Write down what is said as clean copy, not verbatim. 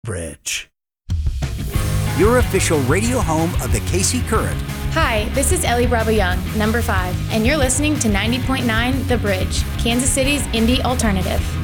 Bridge. Your official radio home of the KC Current. Hi, this is Ellie Bravo Young, number 5, and you're listening to 90.9 The Bridge, Kansas City's indie alternative.